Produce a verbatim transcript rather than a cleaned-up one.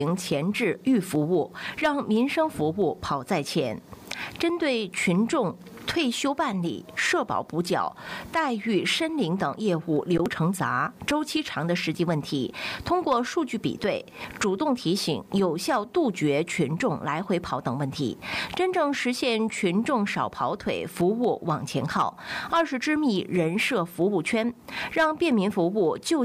前置预服务，让民生服务跑在前。针对群众退休办理、社保补缴、待遇、申领等业务流程杂、周期长的实际问题，通过数据比对、主动提醒，有效杜绝群众来回跑等问题，真正实现群众少跑腿，服务往前靠。二是织密人社服务圈，让便民服务就